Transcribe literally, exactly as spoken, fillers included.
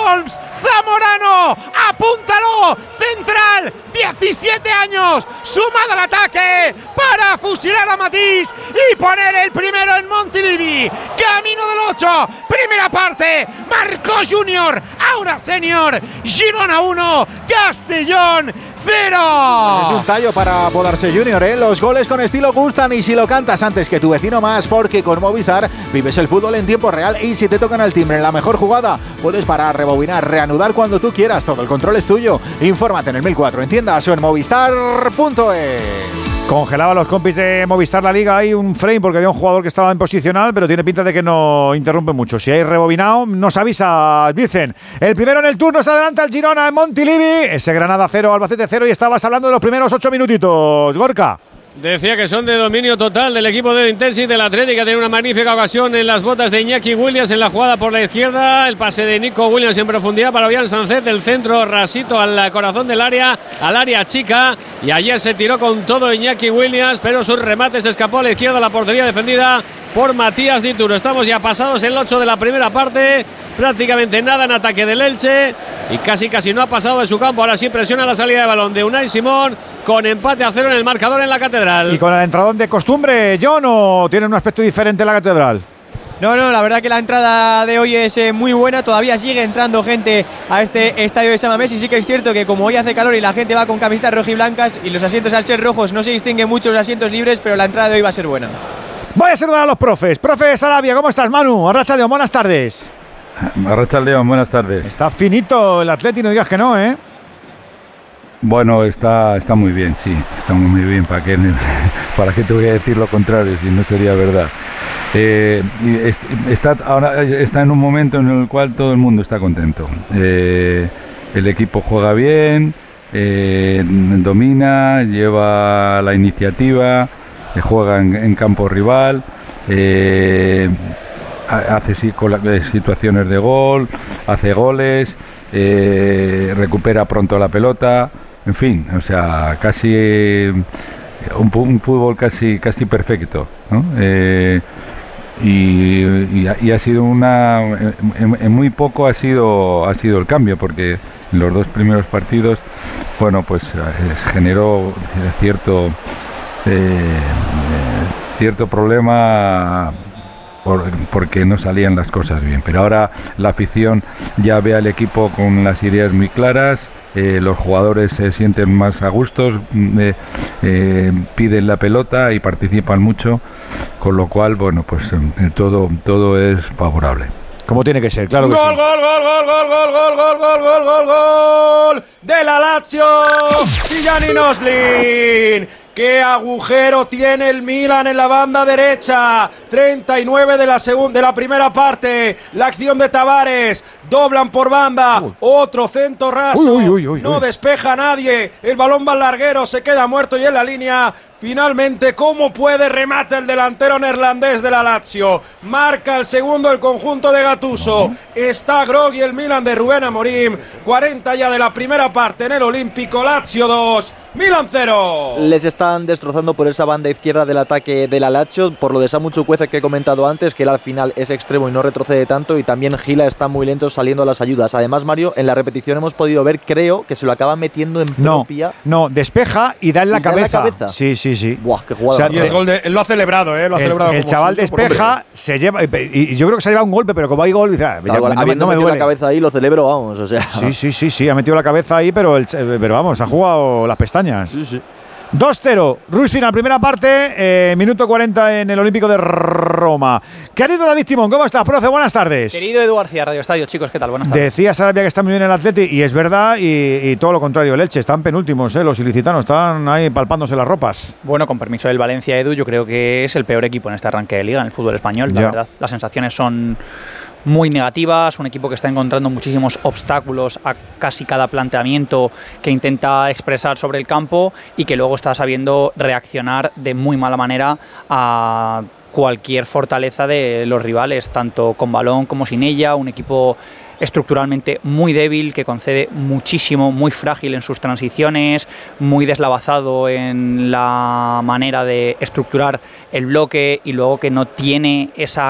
Holmes Zamorano, apúntalo, central, diecisiete años, sumado al ataque para fusilar a Matís y poner el primero en Montilivi. Camino del ocho, primera parte, Marcos Junior, ahora Senior, Girona uno, Castellón cero. Es un tallo para Podarse Junior, ¿eh? Los goles con estilo gustan y si lo cantas antes que tu vecino más, porque con Movistar vives el fútbol en tiempo real y si te tocan el timbre en la mejor jugada, puedes parar, rebobinar, reanudar cuando tú quieras. Todo el control es tuyo. Infórmate en el mil cuatro en tiendas o en movistar punto es. Congelaba a los compis de Movistar la Liga. Hay un frame porque había un jugador que estaba en posicional, pero tiene pinta de que no interrumpe mucho. Si hay rebobinado, nos avisa Vicen. El primero en el turno se adelanta el Girona en Montilivi. Ese Granada cero, Albacete cero. Y estabas hablando de los primeros ocho minutitos, Gorka. Decía que son de dominio total del equipo de Intensi del Atlético. Tiene una magnífica ocasión en las botas de Iñaki Williams en la jugada por la izquierda. El pase de Nico Williams en profundidad para Ollán Sánchez. Del centro rasito al corazón del área, al área chica. Y ayer se tiró con todo Iñaki Williams, pero su remate se escapó a la izquierda, la portería defendida por Matías Dituro. Estamos ya pasados el ocho de la primera parte. Prácticamente nada en ataque del Elche y casi casi no ha pasado de su campo. Ahora sí presiona la salida de balón de Unai Simón, con empate a cero en el marcador en la Catedral. Y con el entradón de costumbre, John, ¿o tiene un aspecto diferente en la Catedral? No, no, la verdad que la entrada de hoy es eh, muy buena. Todavía sigue entrando gente a este estadio de San Mamés y sí que es cierto que como hoy hace calor y la gente va con camisetas rojiblancas y los asientos al ser rojos no se distinguen mucho los asientos libres, pero la entrada de hoy va a ser buena. Voy a saludar a los profes. Profe Sarabia, ¿cómo estás, Manu? Arrachaldeón, buenas tardes. Arrachaldeón, buenas tardes. Está finito el Atleti, no digas que no, ¿eh? Bueno, está, está muy bien, sí, está muy, muy bien. ¿Para qué, ¿Para qué te voy a decir lo contrario si no sería verdad? Eh, está, ahora está en un momento en el cual todo el mundo está contento. Eh, el equipo juega bien, eh, domina, lleva la iniciativa, eh, juega en, en campo rival, eh, hace situaciones de gol, hace goles, eh, recupera pronto la pelota, en fin, o sea, casi un, un fútbol casi casi perfecto, ¿no? Eh, y, y, y ha sido una en, en muy poco ha sido ha sido el cambio, porque en los dos primeros partidos, bueno, pues eh, generó cierto eh, cierto problema Por, porque no salían las cosas bien, pero ahora la afición ya ve al equipo con las ideas muy claras, eh, los jugadores se sienten más a gustos, eh, eh, piden la pelota y participan mucho, con lo cual, bueno, pues eh, todo, todo es favorable. Como tiene que ser, claro que gol, sí. Gol, gol, gol, gol, gol, gol, gol, gol, gol, gol, gol de la Lazio, Gianni Noslin. ¡Qué agujero tiene el Milan en la banda derecha! treinta y nueve de la segunda, de la primera parte. La acción de Tavares. Doblan por banda. Uy. Otro centro raso. Uy, uy, uy, no uy. despeja a nadie. El balón va al larguero. Se queda muerto y en la línea. Finalmente, ¿cómo puede remate el delantero neerlandés de la Lazio? Marca el segundo el conjunto de Gattuso. Uh-huh. Está groggy el Milan de Rubén Amorim. cuarenta ya de la primera parte en el Olímpico. Lazio dos. Milan cero. Les están destrozando por esa banda izquierda del ataque de la Lazio, por lo de Samu Chukwueze que he comentado antes, que él al final es extremo y no retrocede tanto, y también Gila está muy lento saliendo a las ayudas. Además, Mario, en la repetición hemos podido ver, creo, que se lo acaba metiendo en no, propia. No, despeja y da en la, ¿Y cabeza. Da en la cabeza. Sí, sí, sí. Buah, qué jugada. O sea, y es gol de, lo ha celebrado, ¿eh? Lo ha el, celebrado el como chaval suyo, despeja, se lleva, y yo creo que se ha llevado un golpe, pero como hay gol, dice, ah, ya, claro, no, habiendo no me metido duele. la cabeza ahí, lo celebro, vamos, o sea. Sí, sí, sí, sí, ha metido la cabeza ahí, pero, el, pero vamos, ha jugado las pestañas. Sí, sí. dos cero, Ruiz final, primera parte, eh, minuto cuarenta en el Olímpico de Roma. Querido David Timón, ¿cómo estás, profe? Buenas tardes. Querido Edu García, Radio Estadio, chicos, ¿qué tal? Buenas tardes. Decía Sarabia que está muy bien el Atleti, y es verdad, y, y todo lo contrario, el Elche, están penúltimos, ¿eh? Los ilicitanos están ahí palpándose las ropas. Bueno, con permiso del Valencia, Edu, yo creo que es el peor equipo en este arranque de Liga, en el fútbol español, la ya. verdad. Las sensaciones son muy negativas, un equipo que está encontrando muchísimos obstáculos a casi cada planteamiento que intenta expresar sobre el campo, y que luego está sabiendo reaccionar de muy mala manera a cualquier fortaleza de los rivales, tanto con balón como sin ella. Un equipo estructuralmente muy débil, que concede muchísimo, muy frágil en sus transiciones, muy deslavazado en la manera de estructurar el bloque, y luego que no tiene esa